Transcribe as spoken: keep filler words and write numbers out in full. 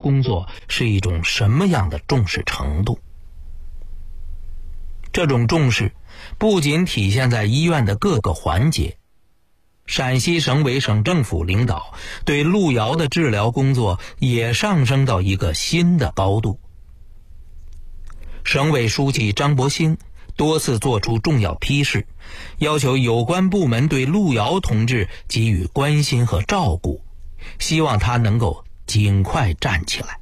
工作是一种什么样的重视程度。这种重视不仅体现在医院的各个环节，陕西省委省政府领导对路遥的治疗工作也上升到一个新的高度。省委书记张伯兴多次作出重要批示，要求有关部门对路遥同志给予关心和照顾，希望他能够尽快站起来。